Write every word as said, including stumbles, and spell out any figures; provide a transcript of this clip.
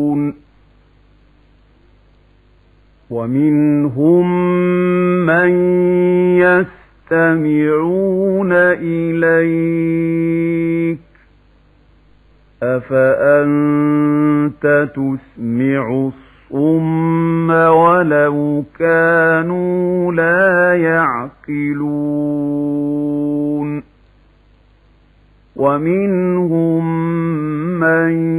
ومنهم من يستمعون إليك أفأنت تسمع الصم ولو كانوا لا يعقلون ومنهم من